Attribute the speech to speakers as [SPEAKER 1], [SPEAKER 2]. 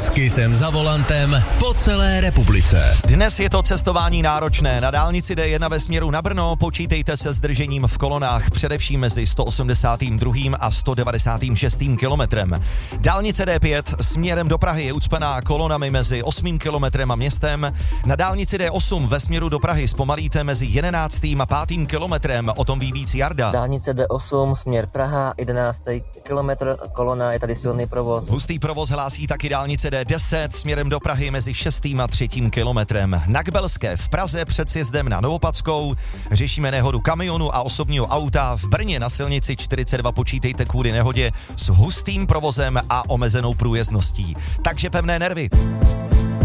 [SPEAKER 1] S Kissem za volantem po celé republice.
[SPEAKER 2] Dnes je to cestování náročné. Na dálnici D1 ve směru na Brno počítejte se zdržením v kolonách, především mezi 182. a 196. kilometrem. Dálnice D5 směrem do Prahy je ucpená kolonami mezi 8. kilometrem a městem. Na dálnici D8 ve směru do Prahy zpomalíte mezi 11. a 5. kilometrem. O tom ví víc Jarda.
[SPEAKER 3] Dálnice D8 směr Praha, 11. kilometr, kolona, je tady silný provoz.
[SPEAKER 2] Hustý provoz hlásí taky dálnice D10 směrem do Prahy mezi 6. a 3. kilometrem. Na Kbelské v Praze před sjezdem na Novopadskou řešíme nehodu kamionu a osobního auta. V Brně na silnici 42 počítejte kvůli nehodě s hustým provozem a omezenou průjezdností. Takže pevné nervy.